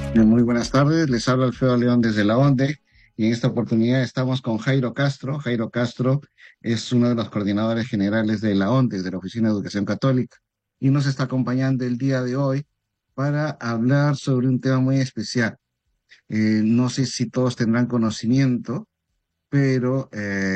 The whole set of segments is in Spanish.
Muy buenas tardes, les habla Alfredo León desde la ONDE y en esta oportunidad estamos con Jairo Castro. Jairo Castro es uno de los coordinadores generales de la ONDE, de la Oficina de Educación Católica, y nos está acompañando el día de hoy para hablar sobre un tema muy especial. No sé si todos tendrán conocimiento, pero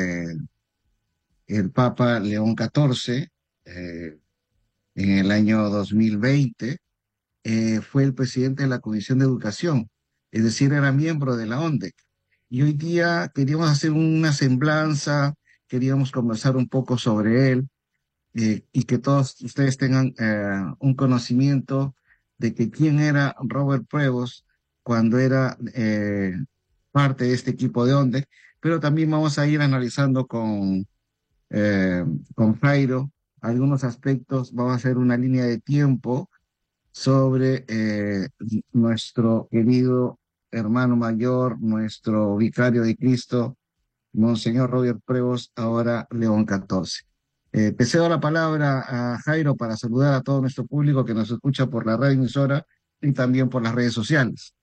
el Papa León XIV, eh, en el año 2020, fue el presidente de la Comisión de Educación, es decir, era miembro de la ONDE. Y hoy día queríamos hacer una semblanza, queríamos conversar un poco sobre él, y que todos ustedes tengan un conocimiento de que quién era Robert Prevost cuando era parte de este equipo de ONDE, pero también vamos a ir analizando eh, con Jairo algunos aspectos, vamos a hacer una línea de tiempo sobre nuestro querido hermano mayor, nuestro vicario de Cristo, Monseñor Robert Prevost, ahora León XIV. Te cedo la palabra a Jairo para saludar a todo nuestro público que nos escucha por la radio emisora y también por las redes sociales.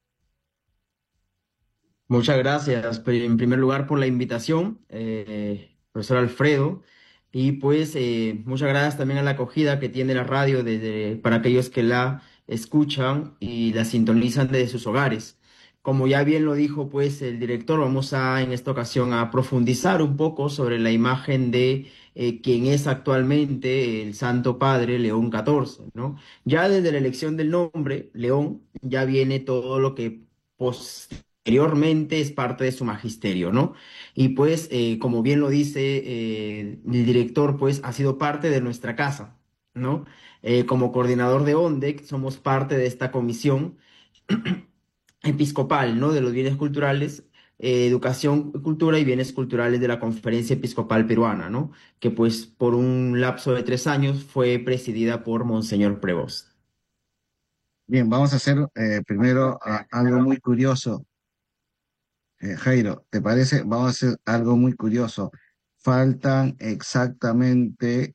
Muchas gracias, en primer lugar, por la invitación, profesor Alfredo, y pues muchas gracias también a la acogida que tiene la radio para aquellos que la escuchan y la sintonizan desde sus hogares. Como ya bien lo dijo pues el director, vamos a en esta ocasión a profundizar un poco sobre la imagen de quien es actualmente el Santo Padre León XIV, ¿no? Ya desde la elección del nombre, León, ya viene todo lo que posteriormente es parte de su magisterio, ¿no? Y pues, como bien lo dice el director, pues ha sido parte de nuestra casa, ¿no? Como coordinador de ONDEC, somos parte de esta comisión episcopal, ¿no? De los bienes culturales, educación, cultura y bienes culturales de la Conferencia Episcopal Peruana, ¿no? Que pues por un lapso de 3 años fue presidida por Monseñor Prevost. Bien, vamos a hacer primero algo muy curioso. Jairo, ¿te parece? Vamos a hacer algo muy curioso. Faltan exactamente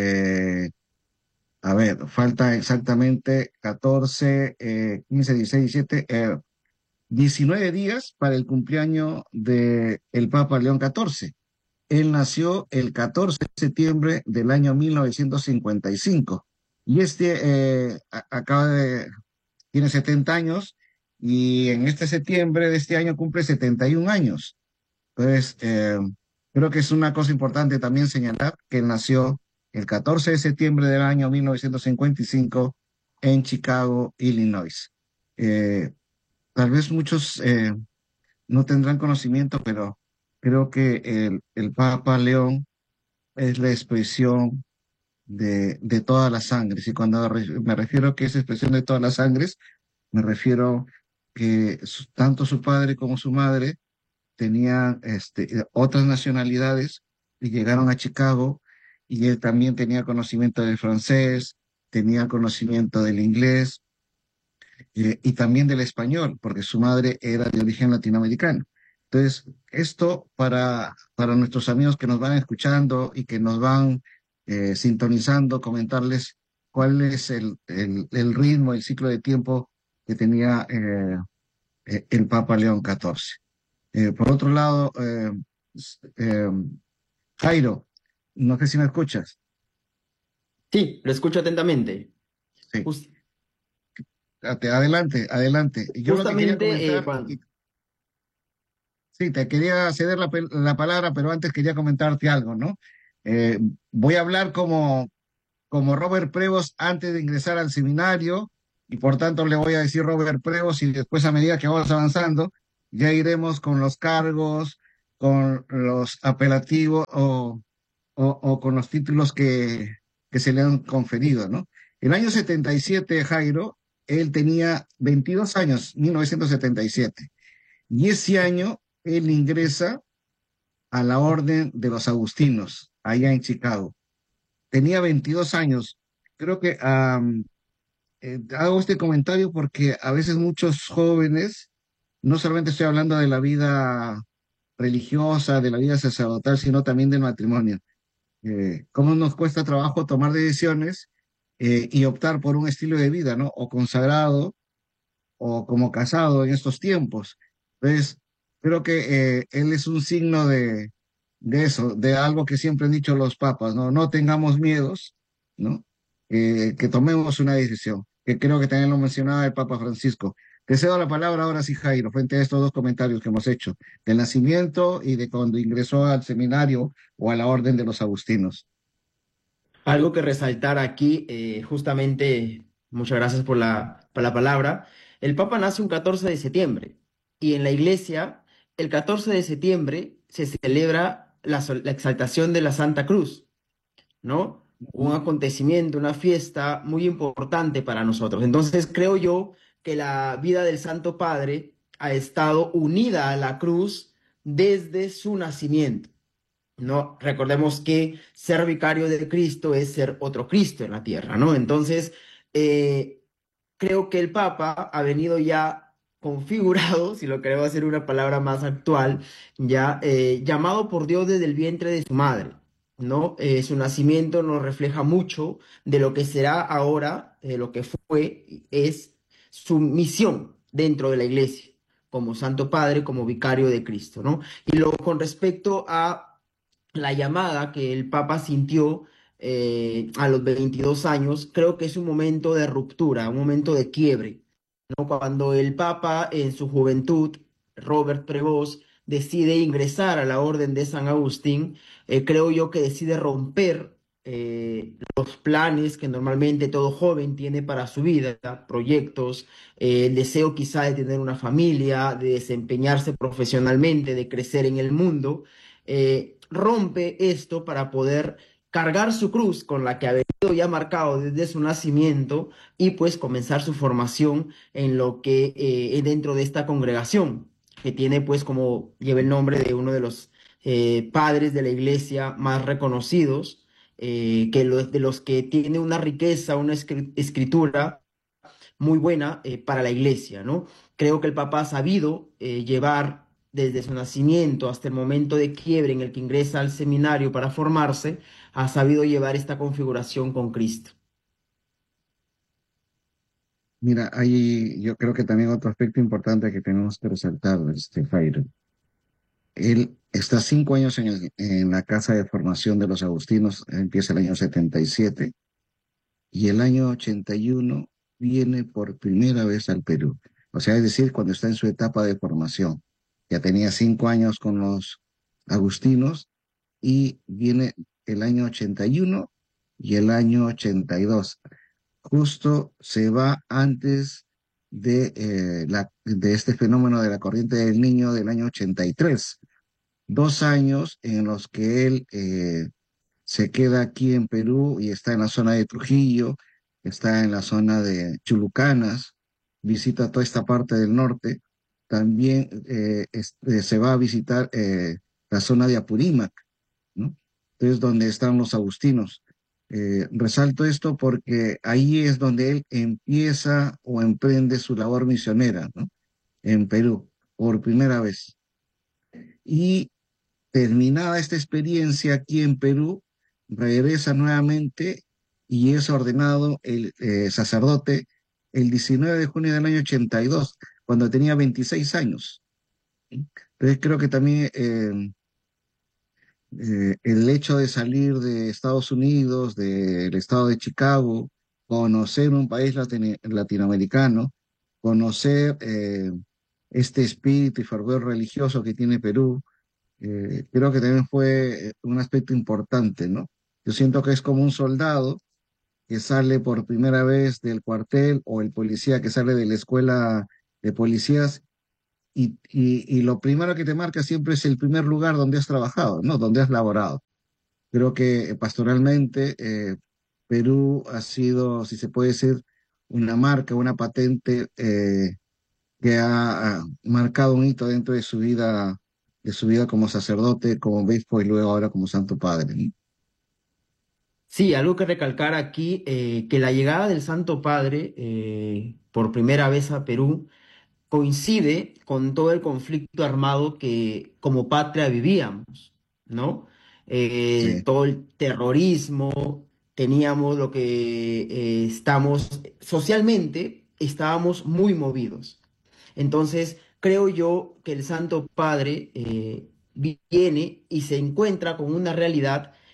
falta exactamente 14, 15, 16, 17, 19 días para el cumpleaños de el Papa León XIV. Él nació el 14 de septiembre del año 1955 y tiene 70 años y en este septiembre de este año cumple 71 años. Entonces, creo que es una cosa importante también señalar que él nació el 14 de septiembre del año 1955 en Chicago, Illinois. Eh, Tal vez muchos no tendrán conocimiento, pero creo que el Papa León es la expresión de todas las sangres. Y cuando me refiero a que es expresión de todas las sangres, me refiero que tanto su padre como su madre tenían otras nacionalidades y llegaron a Chicago y él también tenía conocimiento del francés, tenía conocimiento del inglés, y también del español, porque su madre era de origen latinoamericano. Entonces, esto para nuestros amigos que nos van escuchando y que nos van sintonizando, comentarles cuál es el ritmo, el ciclo de tiempo que tenía el Papa León XIV. Por otro lado, eh, Jairo, no sé si me escuchas. Sí, lo escucho atentamente. Sí, Jus- adelante, adelante. Y yo lo que quería Justamente comentar, y sí, te quería ceder la palabra, pero antes quería comentarte algo, ¿no? Eh, Voy a hablar como Robert Prevost antes de ingresar al seminario y por tanto le voy a decir Robert Prevost y después a medida que vamos avanzando ya iremos con los cargos, con los apelativos o con los títulos que se le han conferido, ¿no? El año 77, Jairo, él tenía 22 años, 1977, y ese año él ingresa a la Orden de los Agustinos, allá en Chicago. Tenía 22 años. Creo que hago este comentario porque a veces muchos jóvenes, no solamente estoy hablando de la vida religiosa, de la vida sacerdotal, sino también del matrimonio. Cómo nos cuesta trabajo tomar decisiones y optar por un estilo de vida, ¿no? O consagrado o como casado en estos tiempos. Entonces, creo que él es un signo de eso, de algo que siempre han dicho los papas, ¿no? No tengamos miedos, ¿no? Que tomemos una decisión, que creo que también lo mencionaba el Papa Francisco. Te cedo la palabra ahora sí, Jairo, frente a estos dos comentarios que hemos hecho, del nacimiento y de cuando ingresó al seminario o a la orden de los agustinos. Algo que resaltar aquí, justamente, muchas gracias por la palabra. El Papa nace un 14 de septiembre y en la iglesia, el 14 de septiembre se celebra la exaltación de la Santa Cruz, ¿no? Un acontecimiento, una fiesta muy importante para nosotros. Entonces, creo yo que la vida del Santo Padre ha estado unida a la cruz desde su nacimiento. No, recordemos que ser vicario de Cristo es ser otro Cristo en la tierra, ¿no? Entonces, eh, creo que el Papa ha venido ya configurado, si lo queremos hacer una palabra más actual, ya llamado por Dios desde el vientre de su madre, ¿no? Su nacimiento nos refleja mucho de lo que será ahora, lo que fue, es su misión dentro de la iglesia, como Santo Padre, como vicario de Cristo, ¿no? Y luego con respecto a la llamada que el Papa sintió a los 22 años, creo que es un momento de ruptura, un momento de quiebre, ¿no? Cuando el Papa en su juventud, Robert Prevost, decide ingresar a la Orden de San Agustín, creo yo que decide romper los planes que normalmente todo joven tiene para su vida, proyectos, el deseo quizá de tener una familia, de desempeñarse profesionalmente, de crecer en el mundo, rompe esto para poder cargar su cruz con la que ha venido ya marcado desde su nacimiento y pues comenzar su formación en lo que dentro de esta congregación que tiene pues como lleva el nombre de uno de los padres de la iglesia más reconocidos, de los que tiene una riqueza, una escritura muy buena para la iglesia, ¿no? Creo que el Papa ha sabido llevar desde su nacimiento hasta el momento de quiebre en el que ingresa al seminario para formarse, ha sabido llevar esta configuración con Cristo. Mira, hay yo creo que también otro aspecto importante que tenemos que resaltar, Jairo. Él está 5 años en la casa de formación de los agustinos, empieza el año 77, y el año 81 viene por primera vez al Perú. O sea, es decir, cuando está en su etapa de formación. Ya tenía 5 años con los agustinos y viene el año 81 y el año 82. Justo se va antes de este fenómeno de la corriente del niño del año 83. 2 años en los que él se queda aquí en Perú y está en la zona de Trujillo, está en la zona de Chulucanas, visita toda esta parte del norte. También se va a visitar la zona de Apurímac, ¿no? Entonces, donde están los agustinos. Resalto esto porque ahí es donde él empieza o emprende su labor misionera, ¿no? En Perú, por primera vez. Y terminada esta experiencia aquí en Perú, regresa nuevamente y es ordenado el sacerdote el 19 de junio del año 82, cuando tenía 26 años. Entonces creo que también el hecho de salir de Estados Unidos, del estado de Chicago, conocer un país latinoamericano, conocer este espíritu y fervor religioso que tiene Perú, creo que también fue un aspecto importante, ¿no? Yo siento que es como un soldado que sale por primera vez del cuartel o el policía que sale de la escuela de policías y lo primero que te marca siempre es el primer lugar donde has trabajado, ¿no? Donde has laborado. Creo que pastoralmente Perú ha sido, si se puede decir, una marca, una patente que ha marcado un hito dentro de su vida como sacerdote, como obispo y luego ahora como Santo Padre, ¿no? Sí, algo que recalcar aquí, que la llegada del Santo Padre por primera vez a Perú coincide con todo el conflicto armado que como patria vivíamos, ¿no? Sí, Todo el terrorismo, teníamos lo que estamos socialmente. estábamos muy movidos. Entonces, creo yo que el Santo Padre viene y se encuentra con una realidad